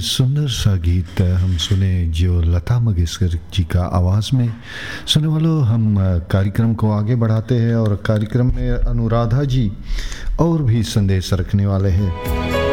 सुंदर सा गीत हम सुने जो लता मंगेशकर जी का आवाज़ में। सुनने वालों, हम कार्यक्रम को आगे बढ़ाते हैं और कार्यक्रम में अनुराधा जी और भी संदेश रखने वाले हैं।